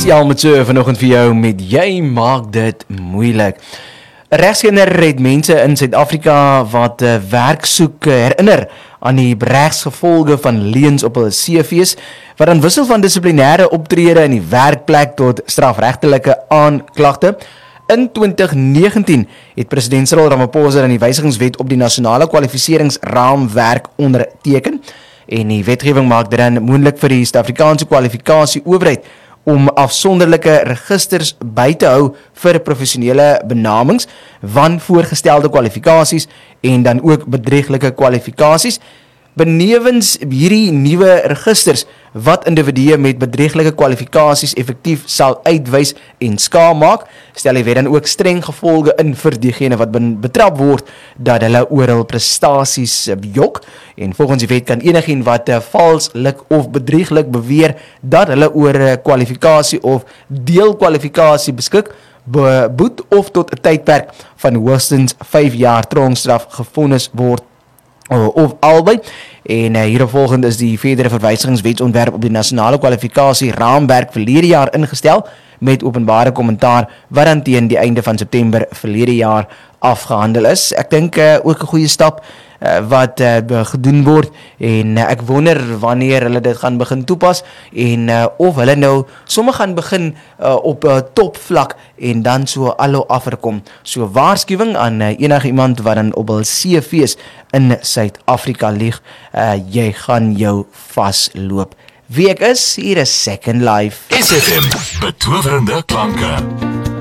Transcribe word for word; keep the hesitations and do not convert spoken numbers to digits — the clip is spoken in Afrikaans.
Spesiaal met so vanoggend vir jou met jy maak dit moeilik. 'n Regskenner het mense in Suid-Afrika wat uh, werk soek uh, herinner aan die regsgevolge van leuns op hul C V's, wat dan wissel van dissiplinêre optrede in die werkplek tot strafregtelike aanklagte. In twintig negentien het president Cyril Ramaphosa dan die wysigingswet op die nasionale kwalifikasieringsraamwerk onderteken. En die wetgewing maak dit dan moontlik vir die Suid-Afrikaanse kwalifikasieowerheid om afsonderlike registers by te hou vir professionele benamings, wanvoorgestelde kwalifikasies en dan ook bedrieglike kwalifikasies. Benewens hierdie nuwe registers wat individue met bedrieglike kwalifikasies effektief sal uitwys en skaam maak, stel die wet dan ook streng gevolge in vir diegene wat betrap word dat hulle oor hul prestasies jok. En volgens die wet kan enigeen wat uh, valslik of bedrieglik beweer dat hulle oor 'n kwalifikasie of deelkwalifikasie beskik, beboet of tot 'n tydperk van hoogstens vyf jaar tronkstraf gevonnis word, of albei. En uh, hiervolgend is die verdere verwysigingswetsontwerp op die nasionale kwalifikasie raamwerk verlede jaar ingestel met openbare kommentaar wat dan teen die einde van September verlede jaar afgehandel is. Ek dink uh, ook 'n goeie stap uh, wat uh, gedoen word en uh, ek wonder wanneer hulle dit gaan begin toepas en uh, of hulle nou sommer gaan begin uh, op uh, topvlak en dan so allo afkom. So waarskuwing aan uh, enige iemand wat dan op hul C V's in Suid-Afrika lieg, uh, jy gaan jou vasloop. Wie ek is, hier is Second Life. S F M, betowerende klanke.